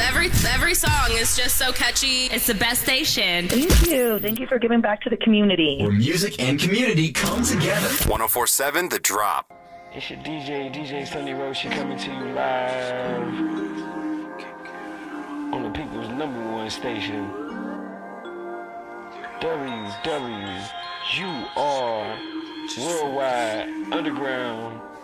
Every song is just so catchy. It's the best station. Thank you. Thank you for giving back to the community. Where music and community come together. 104.7 The Drop. It's your DJ Sunny Roshi coming to you live on the people's #1 station. WWUR Worldwide Underground